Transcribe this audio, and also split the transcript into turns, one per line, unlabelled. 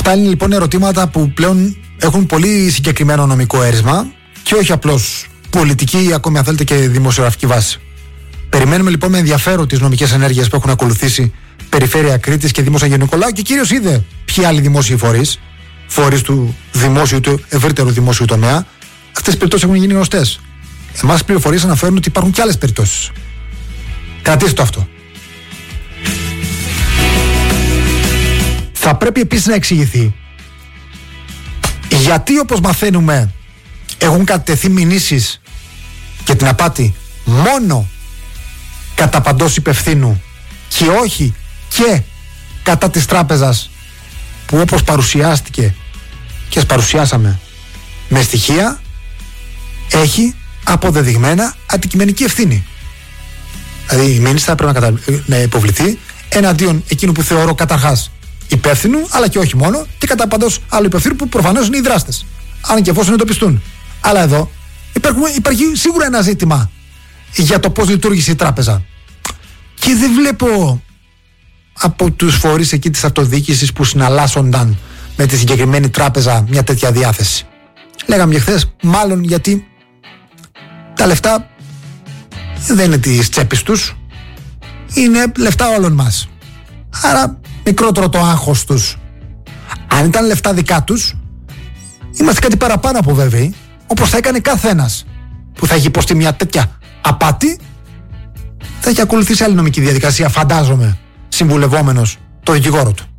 Αυτά είναι λοιπόν ερωτήματα που πλέον έχουν πολύ συγκεκριμένο νομικό αίρισμα και όχι απλώς πολιτική ή ακόμη αν θέλετε και δημοσιογραφική βάση. Περιμένουμε λοιπόν με ενδιαφέρον τις νομικές ενέργειες που έχουν ακολουθήσει Περιφέρεια Κρήτης και Δήμος Αγίου Νικολάου και κυρίως είδε ποιοι άλλοι δημόσιοι φορείς του δημόσιου, του ευρύτερου δημόσιου τομέα, αυτές οι περιπτώσεις έχουν γίνει γνωστές. Εμάς οι πληροφορίες αναφέρουν ότι υπάρχουν και άλλες περιπτώσεις. Κρατήστε το αυτό. Θα πρέπει επίσης να εξηγηθεί γιατί, όπως μαθαίνουμε, έχουν κατατεθεί μηνύσεις και την απάτη μόνο κατά παντός υπευθύνου και όχι και κατά της τράπεζας που, όπως παρουσιάστηκε και ας παρουσιάσαμε με στοιχεία, έχει αποδεδειγμένα αντικειμενική ευθύνη. Δηλαδή η μήνυση θα πρέπει να υποβληθεί εναντίον εκείνου που θεωρώ καταρχάς υπεύθυνου, αλλά και όχι μόνο, και κατά παντός άλλου υπευθύνου που προφανώς είναι οι δράστες, αν και εφόσον εντοπιστούν. Αλλά εδώ υπάρχει σίγουρα ένα ζήτημα για το πώς λειτουργήσε η τράπεζα. Και δεν βλέπω από τους φορείς εκεί της αυτοδιοίκησης που συναλλάσσονταν με τη συγκεκριμένη τράπεζα μια τέτοια διάθεση. Λέγαμε και χθες, μάλλον γιατί τα λεφτά δεν είναι της τσέπης τους, είναι λεφτά όλων μας. Άρα μικρότερο το άγχος τους. Αν ήταν λεφτά δικά τους, είμαστε κάτι παραπάνω από βέβαιοι, όπως θα έκανε κάθε ένας που θα έχει υποστεί μια τέτοια απάτη, θα έχει ακολουθήσει άλλη νομική διαδικασία, φαντάζομαι, συμβουλευόμενος το δικηγόρο του.